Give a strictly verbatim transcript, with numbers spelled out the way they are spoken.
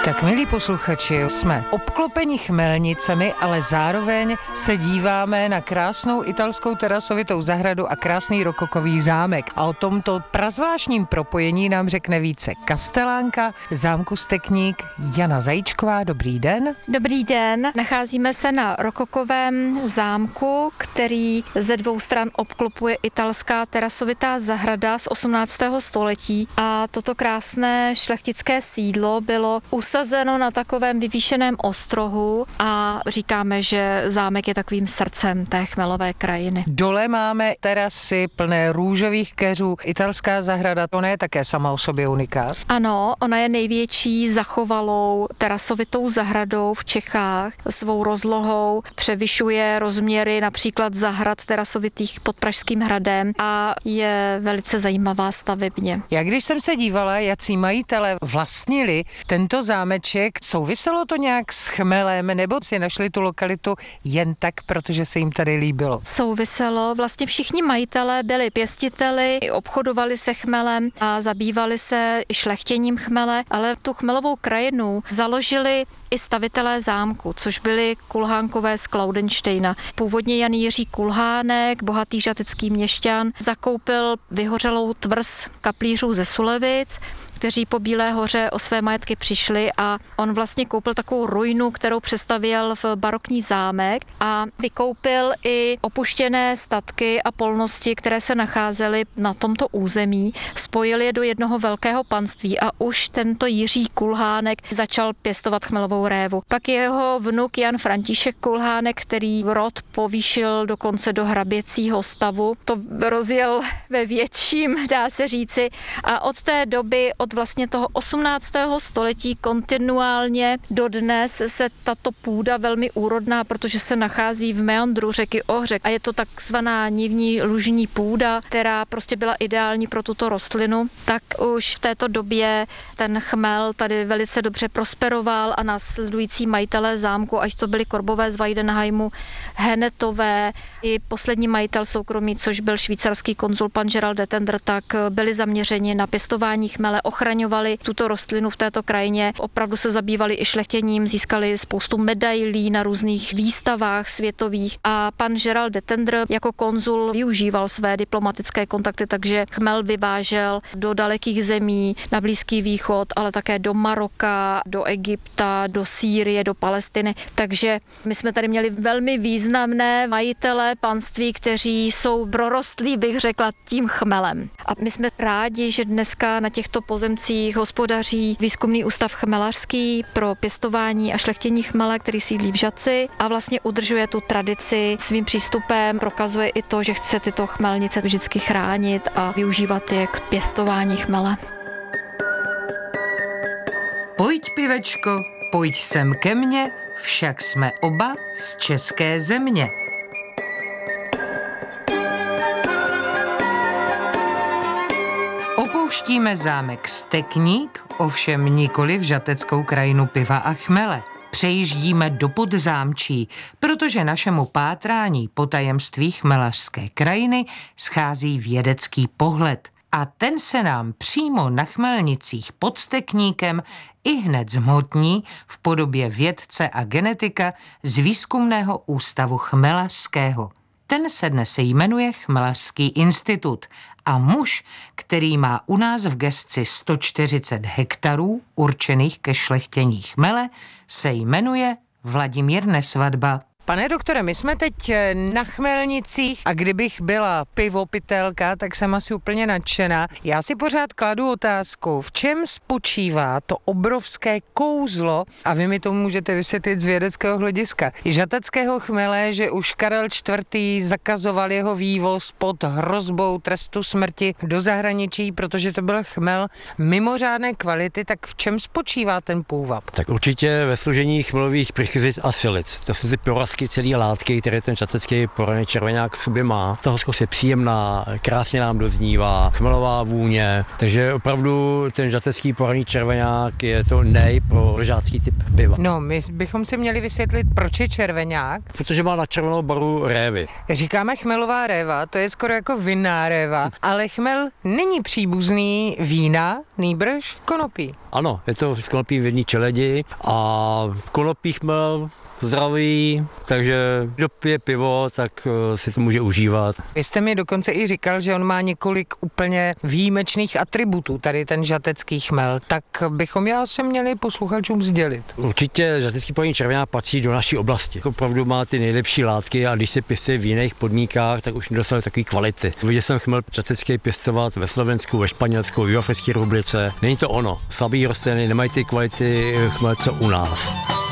Tak milí posluchači, jsme obklopeni chmelnicemi, ale zároveň se díváme na krásnou italskou terasovitou zahradu a krásný rokokový zámek. A o tomto prazvláštním propojení nám řekne více kastelánka zámku Stekník Jana Zajíčková. Dobrý den. Dobrý den. Nacházíme se na rokokovém zámku, který ze dvou stran obklopuje italská terasovitá zahrada z osmnáctého století. A toto krásné šlechtické sídlo bylo usazeno na takovém vyvýšeném ostrohu a říkáme, že zámek je takovým srdcem té chmelové krajiny. Dole máme terasy plné růžových keřů. Italská zahrada, ona je také sama o sobě unikát. Ano, ona je největší zachovalou terasovitou zahradou v Čechách. Svou rozlohou převyšuje rozměry například zahrad terasovitých pod Pražským hradem a je velice zajímavá stavebně. Já když jsem se dívala, jací majitelé vlastnili tento zámeček, souviselo to nějak s chmelem, nebo si našli tu lokalitu jen tak, protože se jim tady líbilo? Souviselo. Vlastně všichni majitelé byli pěstiteli, obchodovali se chmelem a zabývali se šlechtěním chmele, ale tu chmelovou krajinu založili i stavitelé zámku, což byli kulhánkové z Klaudenštejna. Původně Jan Jiří Kulhánek, bohatý žatecký měšťan, zakoupil vyhořelou tvrz kaplířů ze Sulevic, kteří po Bílé hoře o své majetky přišli a on vlastně koupil takovou ruinu, kterou přestavěl v barokní zámek a vykoupil i opuštěné statky a polnosti, které se nacházely na tomto území, spojil je do jednoho velkého panství a už tento Jiří Kulhánek začal pěstovat chmelovou révu. Pak jeho vnuk Jan František Kulhánek, který rod povýšil dokonce do hraběcího stavu, to rozjel ve větším, dá se říci, a od té doby, od vlastně toho osmnáctého století kontinuálně dodnes se tato půda velmi úrodná, protože se nachází v meandru řeky Ohřek a je to takzvaná nivní lužní půda, která prostě byla ideální pro tuto rostlinu, tak už v této době ten chmel tady velice dobře prosperoval a následující majitelé zámku, ať to byli Korbové z Weidenheimu, Henetové, i poslední majitel soukromý, což byl švýcarský konzul pan Gerald de Tender, tak byli zaměřeni na pěstování chmele, ochraňovali tuto rostlinu v této krajině, opravdu se zabývali i šlechtěním, získali spoustu medailí na různých výstavách světových a pan Gerald de Tender jako konzul využíval své diplomatické kontakty, takže chmel vyvážel do dalekých zemí, na Blízký východ, ale také do Maroka, do Egypta, do Sýrie, do Palestiny, takže my jsme tady měli velmi významné majitele panství, kteří jsou prorostlí, bych řekla, tím chmelem. A my jsme rádi, že dneska na těchto pozemcích hospodaří Výzkumný ústav chmelařský pro pěstování a šlechtění chmele, který sídlí v Žatci a vlastně udržuje tu tradici svým přístupem, prokazuje i to, že chce tyto chmelnice vždycky chránit a využívat je k pěstování chmele. Pojď, pivečko, pojď sem ke mně, však jsme oba z české země. Opouštíme zámek Stekník, ovšem nikoli v žateckou krajinu piva a chmele. Přejíždíme do Podzámčí, protože našemu pátrání po tajemství chmelařské krajiny schází vědecký pohled. A ten se nám přímo na chmelnicích pod Stekníkem ihned zhmotní v podobě vědce a genetika z Výzkumného ústavu chmelařského. Ten se dnes jmenuje Chmelařský institut a muž, který má u nás v gesci sto čtyřicet hektarů určených ke šlechtění chmele, se jmenuje Vladimír Nesvadba. Pane doktore, my jsme teď na chmelnicích a kdybych byla pivopitelka, tak jsem asi úplně nadšená. Já si pořád kladu otázku, v čem spočívá to obrovské kouzlo, a vy mi to můžete vysvětlit z vědeckého hlediska, žateckého chmele, že už Karel čtvrtý zakazoval jeho vývoz pod hrozbou trestu smrti do zahraničí, protože to byl chmel mimořádné kvality, tak v čem spočívá ten půvab? Tak určitě ve složení chmelových prichřic a silic. To jsou ty porastliny prvky, celý látky, které ten žatecký poraný červeňák v sobě má. Ta hořkost je příjemná, krásně nám doznívá, chmelová vůně, takže opravdu ten žatecký poraný červeňák je to nej pro rožácký typ piva. No, my bychom si měli vysvětlit, proč je červeňák. Protože má na červenou barvu révy. Říkáme chmelová réva, to je skoro jako vinná réva, ale chmel není příbuzný vína, nýbrž konopí. Ano, je to z konopí v jedné čeledi a konopí chmel zdravý, takže kdo pije pivo, tak si to může užívat. Vy jste mi dokonce i říkal, že on má několik úplně výjimečných atributů, tady ten žatecký chmel, tak bychom já se měli posluchačům sdělit. Určitě žatecký poraný červeňák patří do naší oblasti. Opravdu má ty nejlepší látky a když se pěstuje v jiných podmínkách, tak už nedosáhne takové kvality. Viděl jsem chmel žatecký pěstovat ve Slovensku, ve Španělsku, v Jihoafrické republice. Není to ono. Slabý rostliny nemají ty kvality chmel, co u nás.